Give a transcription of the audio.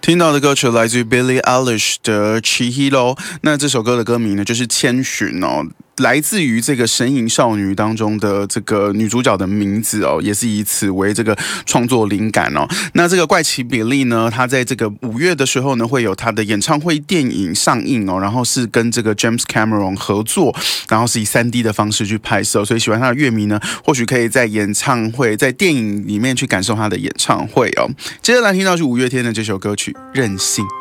听到的歌曲来自于 Billie Eilish 的 Chihiro， 那这首歌的歌名呢就是千寻哦，来自于这个神隐少女当中的这个女主角的名字哦，也是以此为这个创作灵感哦。那这个怪奇比利呢，他在这个5月的时候呢，会有他的演唱会电影上映哦，然后是跟这个 James Cameron 合作，然后是以3D 的方式去拍摄，所以喜欢他的乐迷呢，或许可以在演唱会、在电影里面去感受他的演唱会哦。接着来听到是5月天的这首歌曲《任性》。